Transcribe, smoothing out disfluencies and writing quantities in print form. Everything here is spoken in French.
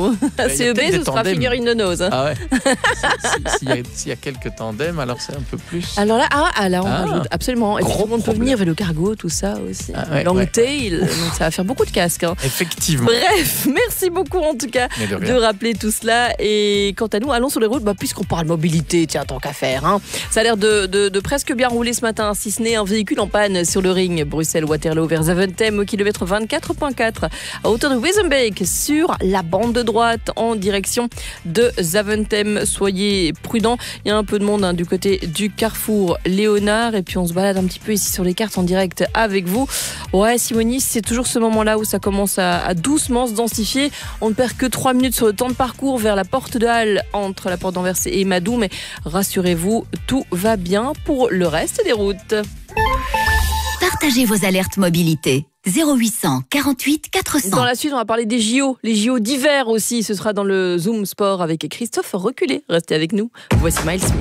attention. CEB, ce sera figurine de nose. Ah ouais. S'il y a quelques tandems, alors c'est un peu plus. Alors là, on rajoute absolument. Et puis tout le monde peut venir vers le cargo, tout ça aussi. Longtail, donc ça va faire beaucoup de casques. Effectivement. Bref, merci beaucoup en tout cas de rappeler tout cela. Et quant à nous, allons sur les routes, puisqu'on parle mobilité, tiens, tant qu'à faire. Ça a l'air de presque bien rouler ce matin, si ce n'est un véhicule en panne sur le ring Bruxelles-Waterloo vers Zaventem au kilomètre 24.4 à hauteur de Wezenbeek sur la bande de droite en direction de Zaventem. Soyez prudents, il y a un peu de monde du côté du carrefour Léonard et puis on se balade un petit peu ici sur les cartes en direct avec vous. Ouais, Simonis, c'est toujours ce moment-là où ça commence à doucement se densifier. On ne perd que 3 minutes sur le temps de parcours vers la porte de Halle entre la porte d'Anvers et Madou, mais rassurez-vous, tout va bien pour le reste des routes. Partagez vos alertes mobilité. 0800 48 400. Dans la suite, on va parler des JO. Les JO d'hiver aussi. Ce sera dans le Zoom Sport avec Christophe Reculé. Restez avec nous. Voici Miles.